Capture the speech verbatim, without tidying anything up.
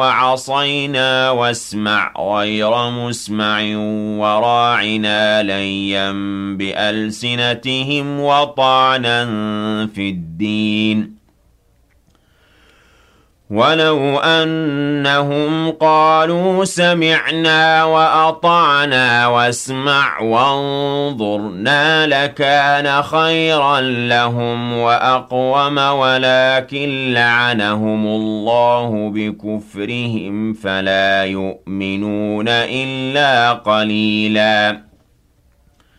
وعصينا واسمع غير مسمع وراعنا ليا بألسنتهم وطعنا في الدين ولو أنهم قالوا سمعنا وأطعنا واسمع وانظرنا لكان خيرا لهم وأقوم ولكن لعنهم الله بكفرهم فلا يؤمنون إلا قليلا